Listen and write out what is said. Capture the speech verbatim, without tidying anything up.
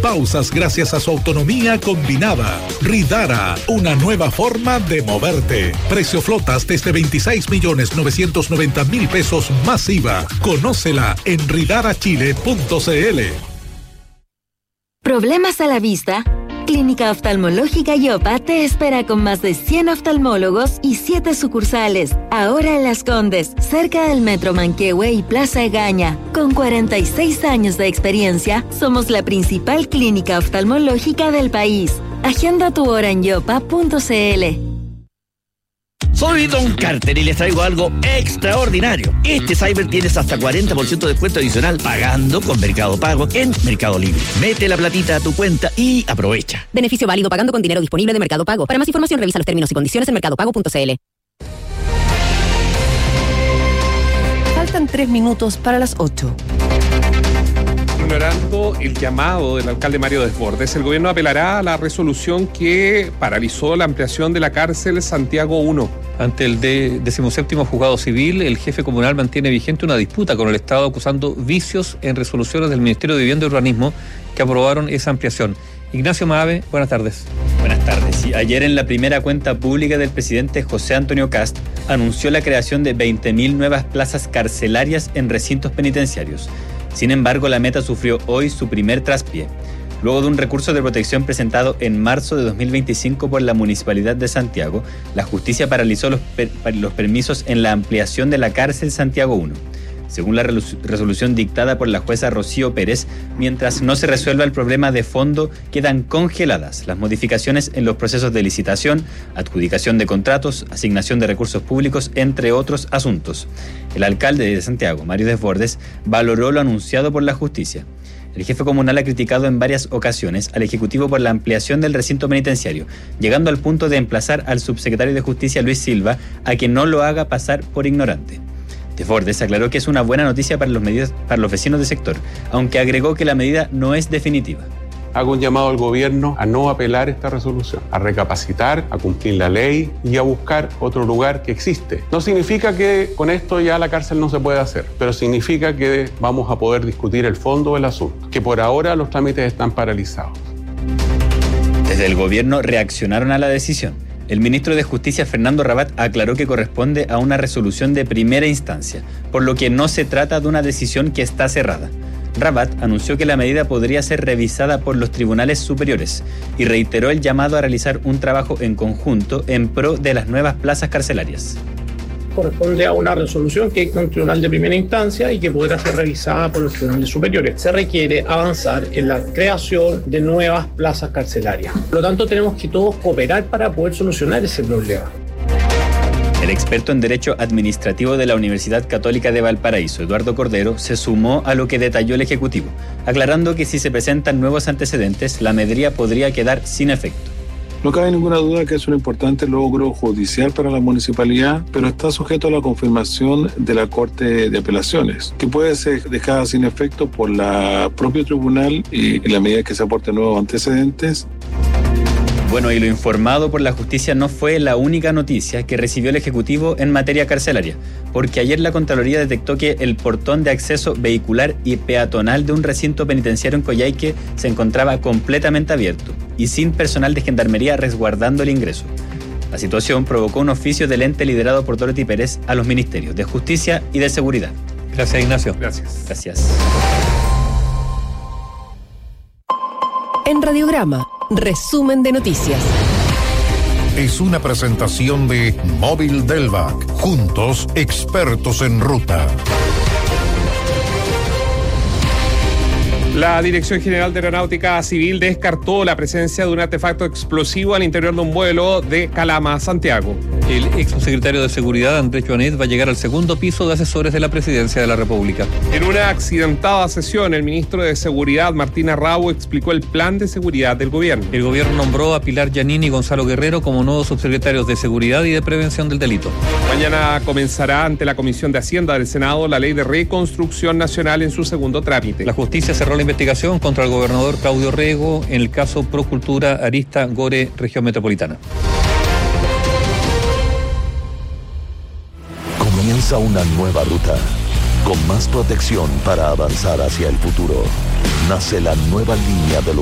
pausas gracias a su autonomía combinada. Ridara, una nueva forma de moverte. Precio flotas desde veintiséis millones novecientos noventa mil pesos más I V A. Conócela en ridara chile punto c l. ¿Problemas a la vista? Clínica Oftalmológica Yopa te espera con más de cien oftalmólogos y siete sucursales. Ahora en Las Condes, cerca del Metro Manquehue y Plaza Egaña. Con cuarenta y seis años de experiencia, somos la principal clínica oftalmológica del país. Agenda tu hora en yopa punto c l. Soy Don Carter y les traigo algo extraordinario. Este Cyber tienes hasta cuarenta por ciento de descuento adicional pagando con Mercado Pago en Mercado Libre. Mete la platita a tu cuenta y aprovecha. Beneficio válido pagando con dinero disponible de Mercado Pago. Para más información revisa los términos y condiciones en mercado pago punto c l. Faltan tres minutos para las ocho. Ignorando el llamado del alcalde Mario Desbordes, el gobierno apelará a la resolución que paralizó la ampliación de la cárcel Santiago uno. Ante el decimoséptimo juzgado civil, el jefe comunal mantiene vigente una disputa con el Estado acusando vicios en resoluciones del Ministerio de Vivienda y Urbanismo que aprobaron esa ampliación. Ignacio Maave, buenas tardes. Buenas tardes. Sí, ayer en la primera cuenta pública del presidente José Antonio Kast anunció la creación de veinte mil nuevas plazas carcelarias en recintos penitenciarios. Sin embargo, la meta sufrió hoy su primer traspié. Luego de un recurso de protección presentado en marzo de dos mil veinticinco por la Municipalidad de Santiago, la justicia paralizó los, per- los permisos en la ampliación de la cárcel Santiago uno. Según la resolución dictada por la jueza Rocío Pérez, mientras no se resuelva el problema de fondo, quedan congeladas las modificaciones en los procesos de licitación, adjudicación de contratos, asignación de recursos públicos, entre otros asuntos. El alcalde de Santiago, Mario Desbordes, valoró lo anunciado por la justicia. El jefe comunal ha criticado en varias ocasiones al Ejecutivo por la ampliación del recinto penitenciario, llegando al punto de emplazar al subsecretario de Justicia, Luis Silva, a que no lo haga pasar por ignorante. Desbordes aclaró que es una buena noticia para los, medios, para los vecinos del sector, aunque agregó que la medida no es definitiva. Hago un llamado al gobierno a no apelar esta resolución, a recapacitar, a cumplir la ley y a buscar otro lugar que existe. No significa que con esto ya la cárcel no se puede hacer, pero significa que vamos a poder discutir el fondo del asunto, que por ahora los trámites están paralizados. Desde el gobierno reaccionaron a la decisión. El ministro de Justicia, Fernando Rabat, aclaró que corresponde a una resolución de primera instancia, por lo que no se trata de una decisión que está cerrada. Rabat anunció que la medida podría ser revisada por los tribunales superiores y reiteró el llamado a realizar un trabajo en conjunto en pro de las nuevas plazas carcelarias. Corresponde a una resolución que es un tribunal de primera instancia y que podrá ser revisada por los tribunales superiores. Se requiere avanzar en la creación de nuevas plazas carcelarias. Por lo tanto, tenemos que todos cooperar para poder solucionar ese problema. El experto en Derecho Administrativo de la Universidad Católica de Valparaíso, Eduardo Cordero, se sumó a lo que detalló el Ejecutivo, aclarando que si se presentan nuevos antecedentes, la medida podría quedar sin efecto. No cabe ninguna duda que es un importante logro judicial para la municipalidad, pero está sujeto a la confirmación de la Corte de Apelaciones, que puede ser dejada sin efecto por la propio tribunal y en la medida que se aporten nuevos antecedentes. Bueno, y lo informado por la justicia no fue la única noticia que recibió el Ejecutivo en materia carcelaria, porque ayer la Contraloría detectó que el portón de acceso vehicular y peatonal de un recinto penitenciario en Coyhaique se encontraba completamente abierto y sin personal de gendarmería resguardando el ingreso. La situación provocó un oficio del ente liderado por Dorothy Pérez a los ministerios de Justicia y de Seguridad. Gracias, Ignacio. Gracias. Gracias. En Radiograma, resumen de noticias. Es una presentación de Móvil Delvac. Juntos, expertos en ruta. La Dirección General de Aeronáutica Civil descartó la presencia de un artefacto explosivo al interior de un vuelo de Calama a Santiago. El ex subsecretario de Seguridad, Andrés Joanet, va a llegar al segundo piso de asesores de la Presidencia de la República. En una accidentada sesión, el ministro de Seguridad, Martín Arrau, explicó el plan de seguridad del gobierno. El gobierno nombró a Pilar Giannini y Gonzalo Guerrero como nuevos subsecretarios de Seguridad y de Prevención del Delito. Mañana comenzará ante la Comisión de Hacienda del Senado la Ley de Reconstrucción Nacional en su segundo trámite. La justicia cerró la investigación contra el gobernador Claudio Rego en el caso Procultura Arista Gore, región metropolitana. Comienza una nueva ruta, con más protección para avanzar hacia el futuro. Nace la nueva línea de